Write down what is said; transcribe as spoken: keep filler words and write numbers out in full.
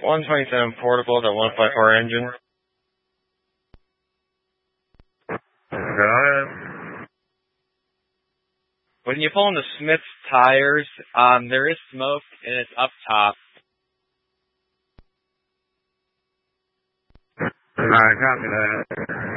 one twenty-seven portable, the one fifty-four engine. Got it. When you pull in the Smith's tires, um, there is smoke and it's up top. Alright, copy that.